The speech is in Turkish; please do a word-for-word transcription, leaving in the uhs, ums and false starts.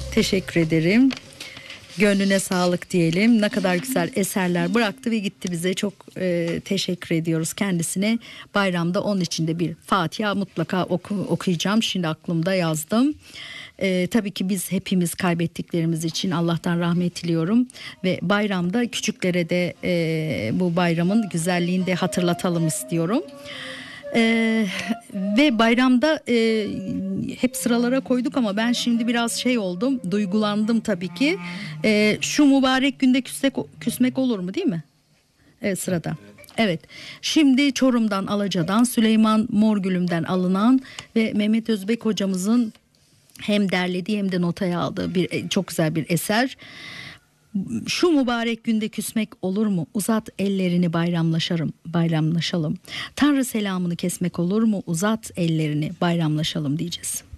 Teşekkür ederim. Gönlüne sağlık diyelim. Ne kadar güzel eserler bıraktı ve gitti bize. Çok e, teşekkür ediyoruz kendisine. Bayramda onun için de bir Fatiha mutlaka oku, okuyacağım. Şimdi aklımda yazdım. E, tabii ki biz hepimiz kaybettiklerimiz için Allah'tan rahmet diliyorum. Ve bayramda küçüklere de e, bu bayramın güzelliğini de hatırlatalım istiyorum. Ee, ve bayramda e, hep sıralara koyduk ama ben şimdi biraz şey oldum, duygulandım tabii ki. Ee, şu mübarek günde küsmek, küsmek olur mu, değil mi? Evet, sırada. Evet. Şimdi Çorum'dan, Alaca'dan, Süleyman Morgülüm'den alınan ve Mehmet Özbek hocamızın hem derlediği hem de notaya aldığı bir çok güzel bir eser. Şu mübarek günde küsmek olur mu? Uzat ellerini, bayramlaşalım, bayramlaşalım. Tanrı selamını kesmek olur mu? Uzat ellerini, bayramlaşalım diyeceğiz.